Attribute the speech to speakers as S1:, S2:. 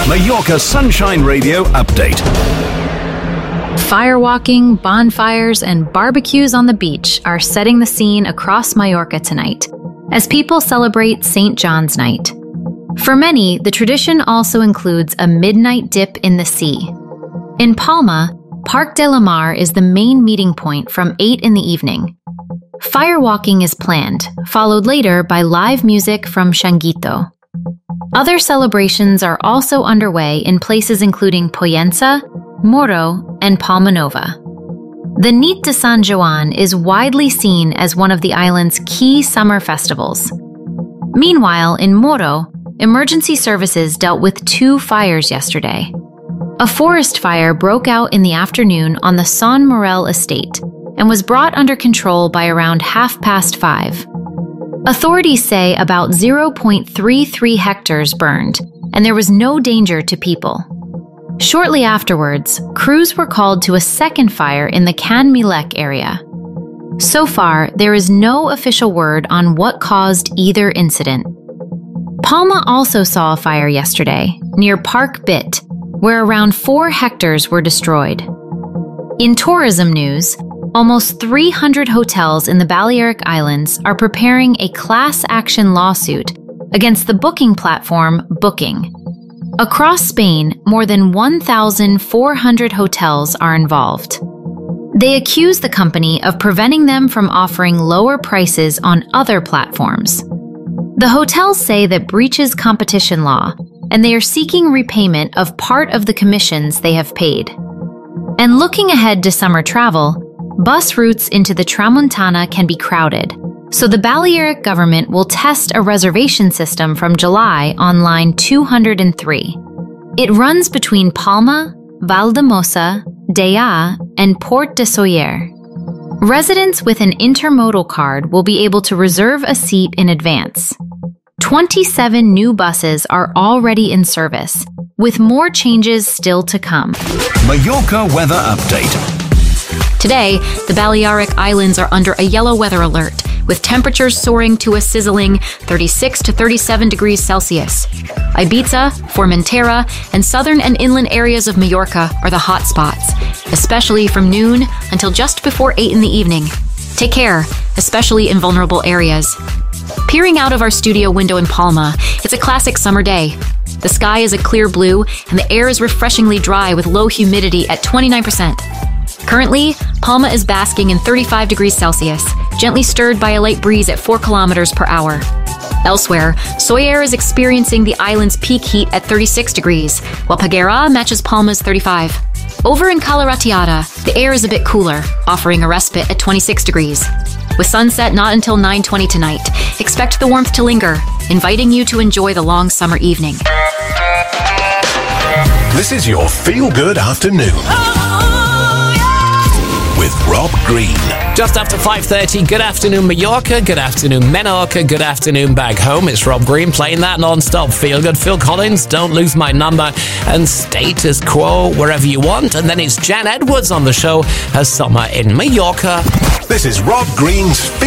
S1: Mallorca Sunshine Radio update.
S2: Firewalking, bonfires, and barbecues on the beach are setting the scene across Mallorca tonight, as people celebrate St. John's Night. For many, the tradition also includes a midnight dip in the sea. In Palma, Parc de la Mar is the main meeting point from 8 in the evening. Firewalking is planned, followed later by live music from Changuito. Other celebrations are also underway in places including Pollença, Moro, and Palma Nova. The Nit de San Joan is widely seen as one of the island's key summer festivals. Meanwhile, in Moro, emergency services dealt with 2 fires yesterday. A forest fire broke out in the afternoon on the Son Morel estate and was brought under control by around 5:30. Authorities say about 0.33 hectares burned, and there was no danger to people. Shortly afterwards, crews were called to a second fire in the Can Milek area. So far, there is no official word on what caused either incident. Palma also saw a fire yesterday, near Parc Bit, where around 4 hectares were destroyed. In tourism news, almost 300 hotels in the Balearic Islands are preparing a class action lawsuit against the booking platform Booking. Across Spain, more than 1,400 hotels are involved. They accuse the company of preventing them from offering lower prices on other platforms. The hotels say that breaches competition law, and they are seeking repayment of part of the commissions they have paid. And looking ahead to summer travel, bus routes into the Tramuntana can be crowded, so the Balearic government will test a reservation system from July on line 203. It runs between Palma, Valdemossa, Dea, and Port de Sóller. Residents with an intermodal card will be able to reserve a seat in advance. 27 new buses are already in service, with more changes still to come.
S1: Mallorca weather update.
S3: Today, the Balearic Islands are under a yellow weather alert, with temperatures soaring to a sizzling 36 to 37 degrees Celsius. Ibiza, Formentera, and southern and inland areas of Mallorca are the hot spots, especially from noon until just before 8 in the evening. Take care, especially in vulnerable areas. Peering out of our studio window in Palma, it's a classic summer day. The sky is a clear blue, and the air is refreshingly dry with low humidity at 29%. Currently, Palma is basking in 35 degrees Celsius, gently stirred by a light breeze at 4 kilometers per hour. Elsewhere, Sóller is experiencing the island's peak heat at 36 degrees, while Peguera matches Palma's 35. Over in Cala Ratllada, the air is a bit cooler, offering a respite at 26 degrees. With sunset not until 9:20 tonight, expect the warmth to linger, inviting you to enjoy the long summer evening.
S1: This is your feel-good afternoon. With Rob Green.
S4: Just after 5:30, good afternoon Mallorca, good afternoon Menorca, good afternoon back home. It's Rob Green playing that non-stop feel good. Phil Collins, Don't Lose My Number, and Status Quo wherever you want. And then it's Jan Edwards on the show, Her Summer in Mallorca.
S1: This is Rob Green's